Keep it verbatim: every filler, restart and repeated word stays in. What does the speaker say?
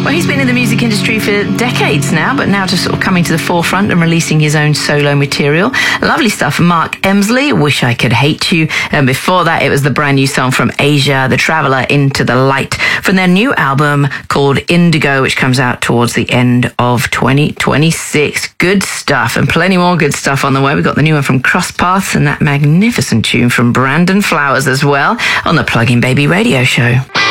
Well, he's been in the music industry for decades now, but now just sort of coming to the forefront and releasing his own solo material. Lovely stuff. Mark Emsley, Wish I Could Hate You. And before that, it was the brand new song from Asia, The Traveller Into the Light, from their new album called Indigo, which comes out towards the end of twenty twenty-six. Good stuff, and plenty more good stuff on the way. We've got the new one from Cross Paths and that magnificent tune from Brandon Flowers as well on the Plug-in Baby Radio Show.